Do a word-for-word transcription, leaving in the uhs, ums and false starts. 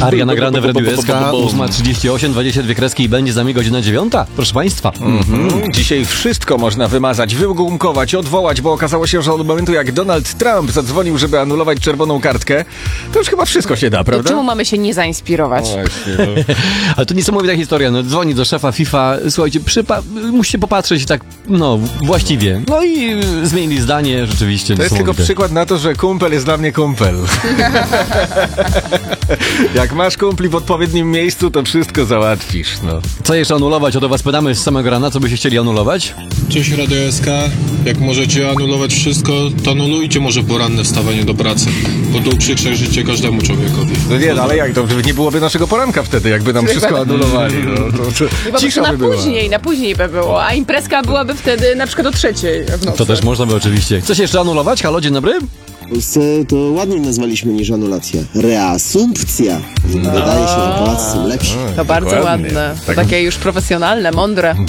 Ariana Grande w Radiu S K, ósma trzydzieści osiem, dwadzieścia dwie kreski i będzie z nami godzina dziewiąta. Proszę państwa. Mm-hmm. Dzisiaj wszystko można wymazać, wygumkować, odwołać, bo okazało się, że od momentu jak Donald Trump zadzwonił, żeby anulować czerwoną kartkę, to już chyba wszystko się da, prawda? To czemu mamy się nie zainspirować? Właśnie, no. Ale to niesamowita historia. No, dzwoni do szefa FIFA, słuchajcie, przypa- musicie popatrzeć tak, no, właściwie. No i y, zmienili zdanie, rzeczywiście. To jest tylko przykład na to, że kumpel jest dla mnie kumpel. Jak masz kumpli w odpowiednim miejscu, to wszystko załatwisz, no. Co jeszcze anulować? O to was pytamy z samego rana, co byście chcieli anulować? Cześć Radio S K, jak możecie anulować wszystko, to anulujcie może poranne wstawanie do pracy, bo to uprzykrza życie każdemu człowiekowi. No nie, no, ale jak to nie byłoby naszego poranka wtedy, jakby nam wszystko anulowali. No, to, to, Chyba cisza na by była. później, na później by było, a imprezka byłaby wtedy na przykład o trzeciej w nocy. To też można by oczywiście. Coś jeszcze anulować? Halo, dzień dobry? W Polsce to ładniej nazwaliśmy niż anulacja. Reasumpcja. Wydaje się, że Polacy są lepsi. To bardzo Dokładnie. ładne, to Tak. takie już profesjonalne, mądre.